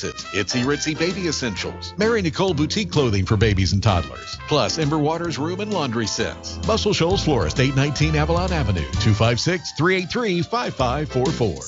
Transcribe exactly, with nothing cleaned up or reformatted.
appliances, Itsy Ritzy Baby Essentials, Mary Nicole Boutique Clothing for babies and toddlers, plus Ember Waters Room and Laundry Sets. Muscle Shoals Florist, eight nineteen Avalon Avenue, two five six, three eight three, five five four four.